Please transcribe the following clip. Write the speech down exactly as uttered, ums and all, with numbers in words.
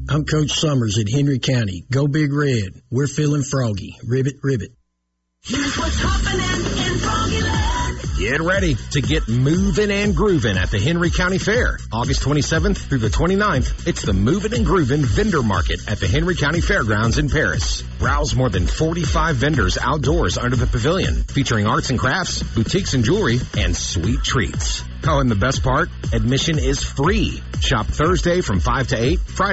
I'm Coach Summers at Henry County. Go Big Red. We're feeling froggy. Ribbit, ribbit. Here's what's happening in Froggyland. Get ready to get moving and grooving at the Henry County Fair. August twenty-seventh through the twenty-ninth, it's the Moving and Grooving Vendor Market at the Henry County Fairgrounds in Paris. Browse more than forty-five vendors outdoors under the pavilion, featuring arts and crafts, boutiques and jewelry, and sweet treats. Oh, and the best part, admission is free. Shop Thursday from five to eight, Friday